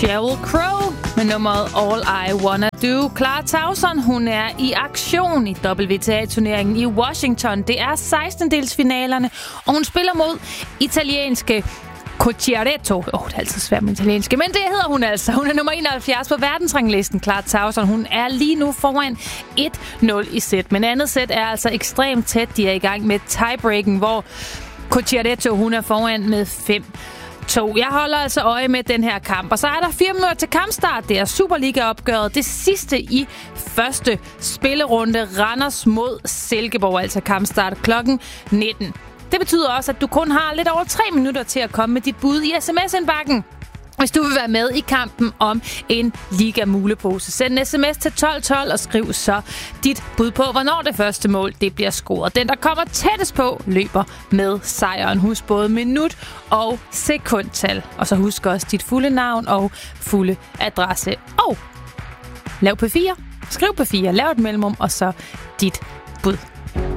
Sheryl Crow med nummeret All I Wanna Do. Clara Tauson, hun er i aktion i WTA-turneringen i Washington. Det er 16-delsfinalerne, og hun spiller mod italienske Cocciaretto. Det er altid svært med italienske, men det hedder hun altså. Hun er nummer 71 på verdensranglisten, Clara Tauson. Hun er lige nu foran 1-0 i sæt, men andet sæt er altså ekstremt tæt. De er i gang med tiebreaken, hvor Cocciaretto, hun er foran med 5-2. Jeg holder altså øje med den her kamp. Og så er der 4 minutter til kampstart. Det er Superliga-opgøret. Det sidste i første spillerunde. Randers mod Silkeborg. Altså kampstart klokken 19. Det betyder også, at du kun har lidt over 3 minutter til at komme med dit bud i sms-indbakken, hvis du vil være med i kampen om en Liga-mulepose. Send en sms til 1212 og skriv så dit bud på, hvornår det første mål det bliver scoret. Den, der kommer tættest på, løber med sejren. Husk både minut og sekundtal. Og så husk også dit fulde navn og fulde adresse. Og lav P4. Skriv P4, lav et mellemrum, og så dit bud.